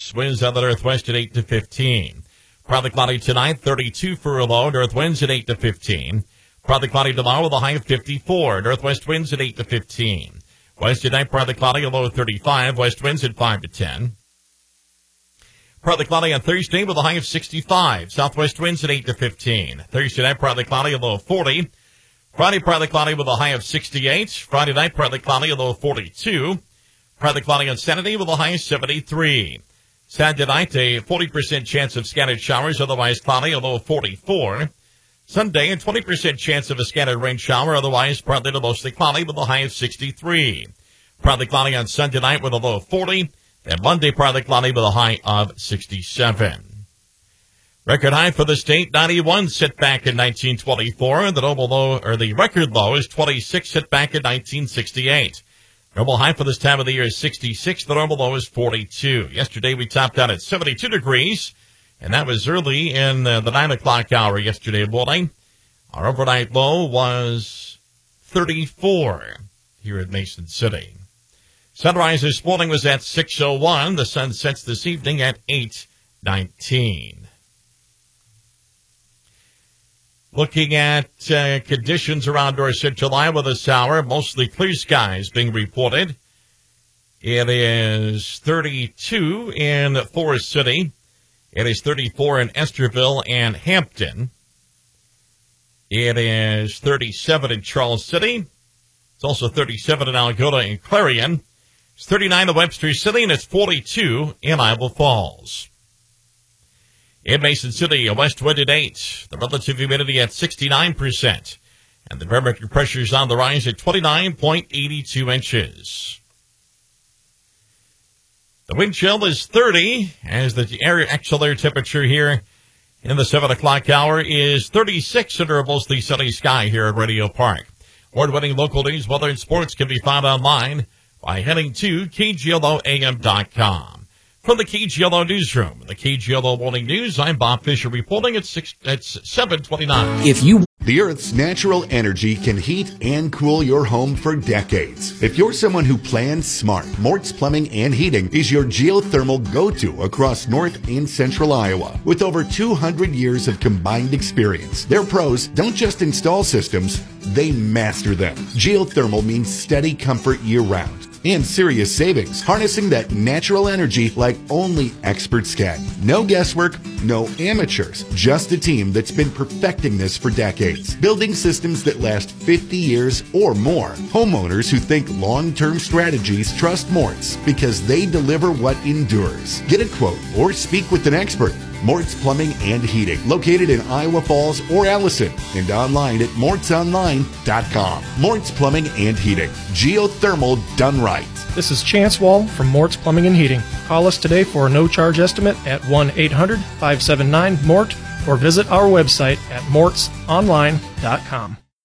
6. Winds out of the northwest at 8 to 15. Partly cloudy tonight, 32 for a low. North winds at 8 to 15. Partly cloudy tomorrow with a high of 54. Northwest winds at 8 to 15. West tonight, partly cloudy, a low of 35. West winds at 5 to 10. Partly cloudy on Thursday with a high of 65. Southwest winds at 8 to 15. Thursday night, partly cloudy, a low of 40. Friday, partly cloudy with a high of 68. Friday night, partly cloudy, a low of 42. Partly cloudy on Saturday with a high of 73. Saturday night, a 40% chance of scattered showers, otherwise cloudy, a low of 44. Sunday, a 20% chance of a scattered rain shower, otherwise partly to mostly cloudy with a high of 63. Partly cloudy on Sunday night with a low of 40. And Monday, partly cloudy with a high of 67. Record high for the state, 91, set back in 1924. The normal low, or the record low, is 26, set back in 1968. Normal high for this time of the year is 66. The normal low is 42. Yesterday, we topped out at 72 degrees, and that was early in the 9 o'clock hour yesterday morning. Our overnight low was 34 here at Mason City. Sunrise this morning was at 6:01. The sun sets this evening at 8:19. Looking at conditions around North Central Iowa this hour, mostly clear skies being reported. It is 32 in Forest City. It is 34 in Esterville and Hampton. It is 37 in Charles City. It's also 37 in Algona and Clarion. It's 39 in Webster City, and it's 42 in Iowa Falls. In Mason City, a west wind at 8. The relative humidity at 69%. And the barometric pressure is on the rise at 29.82 inches. The wind chill is 30, as the actual air temperature here in the 7 o'clock hour is 36 under a mostly sunny sky here at Radio Park. Award-winning local news, weather, and sports can be found online by heading to KGLOAM.com. From the KGLO Newsroom, the KGLO Morning News, I'm Bob Fisher reporting at 7:29. The Earth's natural energy can heat and cool your home for decades. If you're someone who plans smart, Mort's Plumbing and Heating is your geothermal go-to across North and Central Iowa. With over 200 years of combined experience, their pros don't just install systems, they master them. Geothermal means steady comfort year-round and serious savings, harnessing that natural energy like only experts can. No guesswork, no amateurs, just a team that's been perfecting this for decades, building systems that last 50 years or more. Homeowners who think long-term strategies trust Mort's because they deliver what endures. Get a quote or speak with an expert. Mort's Plumbing and Heating, located in Iowa Falls or Allison, and online at mortsonline.com. Mort's Plumbing and Heating, geothermal done right. This is Chance Wall from Mort's Plumbing and Heating. Call us today for a no-charge estimate at 1-800-579-MORT or visit our website at mortsonline.com.